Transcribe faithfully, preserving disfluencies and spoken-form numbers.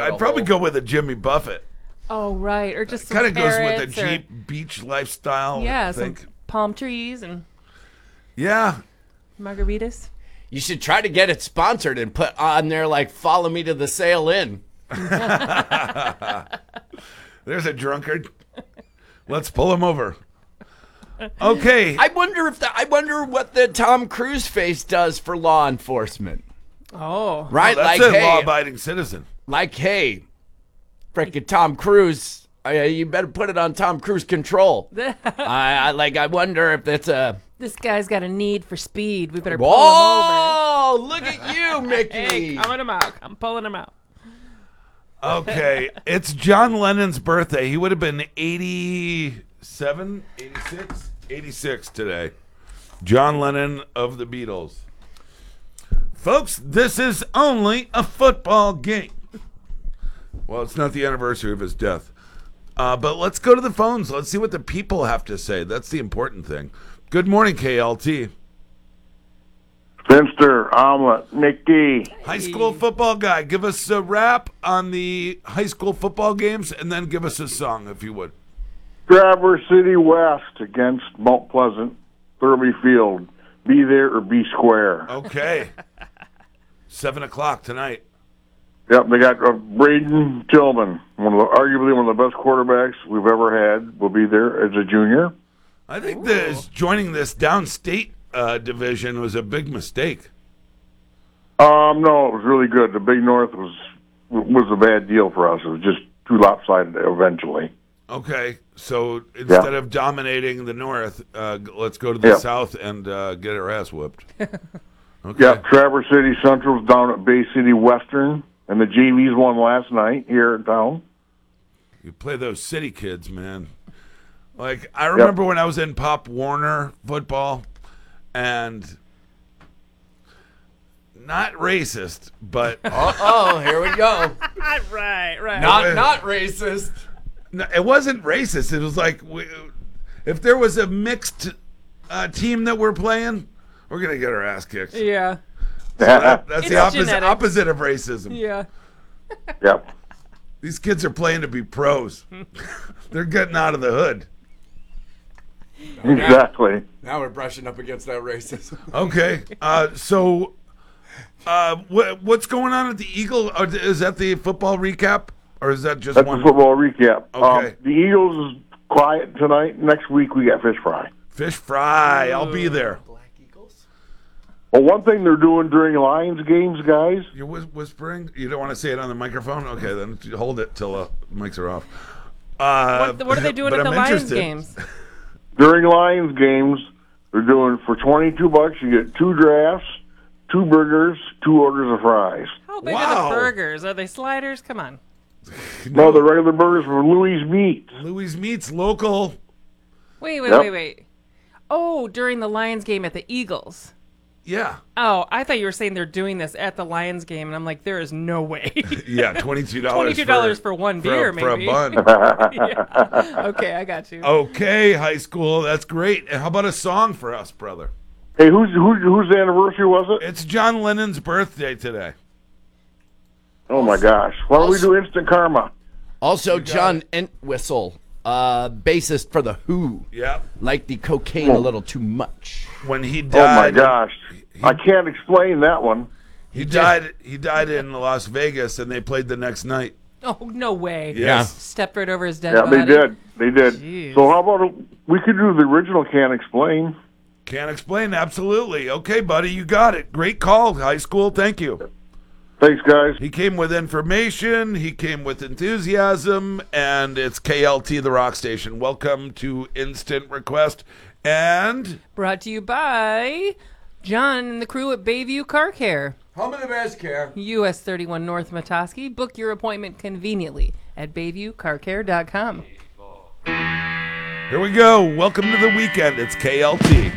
I'd probably go with a Jimmy Buffett. Oh, right. Or just some Kind of goes with the or, Jeep beach lifestyle. Yeah, I some think. palm trees and Yeah. margaritas. You should try to get it sponsored and put on there like "Follow me to the Sail Inn." There's a drunkard. Let's pull him over. Okay. I wonder if the, I wonder what the Tom Cruise face does for law enforcement. Oh, Right, That's like a hey, law-abiding citizen. like hey, frickin' Tom Cruise. Uh, you better put it on Tom Cruise control. I, I like. I wonder if that's a. this guy's got a need for speed. We better pull him over. Whoa! Look at you, Mickey. Hey, coming him out. I'm pulling him out. Okay. It's John Lennon's birthday. He would have been eighty-seven, eighty-six, eighty-six today. John Lennon of the Beatles. Folks, this is only a football game. Well, it's not the anniversary of his death. Uh, but let's go to the phones. Let's see what the people have to say. That's the important thing. Good morning, K L T. Finster, Omelet, Mickey. High school football guy. Give us a rap on the high school football games, and then give us a song, if you would. Traverse City West against Mount Pleasant, Thurley Field. Be there or be square. Okay. Seven o'clock tonight. Yep, they got uh, Braden Tillman, one of the, arguably one of the best quarterbacks we've ever had, will be there as a junior. I think this joining this downstate uh, division was a big mistake. Um, no, it was really good. The Big North was was a bad deal for us. It was just too lopsided eventually. Okay, so instead Yeah. of dominating the North, uh, g- let's go to the Yeah. South and uh, get our ass whooped. Okay. Yep, Traverse City Central's down at Bay City Western, and the J Vs won last night here in town. You play those city kids, man. Like, I remember when I was in Pop Warner football, and not racist, but Uh oh, here we go. Right, right. Not not racist. no, it wasn't racist. It was like, we, if there was a mixed uh, team that we're playing, we're going to get our ass kicked. Yeah. So that, that's It's the opposite, genetics. opposite of racism. Yeah. Yep. These kids are playing to be pros. They're getting out of the hood. Exactly. Now we're brushing up against that racism. Okay. Uh, so, uh, wh- what's going on at the Eagle? Or is that the football recap? Or is that just That's one? the football recap. Okay. Um, the Eagles is quiet tonight. Next week we got fish fry. Fish fry. I'll be there. Black Eagles. Well, one thing they're doing during Lions games, guys, You're whis- whispering? You don't want to say it on the microphone? Okay, then hold it till uh, the mics are off. Uh, What, what are they doing but at the I'm Lions interested. games? during Lions games, they're doing for twenty-two bucks. You get two drafts, two burgers, two orders of fries. How big Wow. are the burgers? Are they sliders? Come on. No, the regular burgers from Louis Meat. Louis Meats, local. Wait, wait, Yep. wait, wait. Oh, during the Lions game at the Eagles. Yeah. Oh, I thought you were saying they're doing this at the Lions game, and I'm like, there is no way. Yeah, twenty-two dollars. Twenty-two dollars for, one for beer, a, for a maybe. bun. Yeah. Okay, I got you. Okay, high school. That's great. And how about a song for us, brother? Hey, who's who, whose anniversary was it? It's John Lennon's birthday today. Oh my gosh! Why don't we do Instant Karma? Also, John Entwistle, uh, bassist for The Who, Yep. liked the cocaine a little too much. When he Oh my died. gosh! I can't explain that one. He died. He died in Las Vegas, and they played the next night. Oh, no way. Yes. Stepped right over his dead Yeah, body. they did. They did. Jeez. So how about a, we could do the original Can't Explain? Can't explain. Absolutely. Okay, buddy, you got it. Great call, high school. Thank you. Thanks, guys. He came with information. He came with enthusiasm, and it's K L T, the rock station. Welcome to Instant Request, and Brought to you by John and the crew at Bayview Car Care. Home of the best care. U S thirty-one North Matoski. Book your appointment conveniently at bayview car care dot com. here we go. Welcome to the weekend. It's K L T.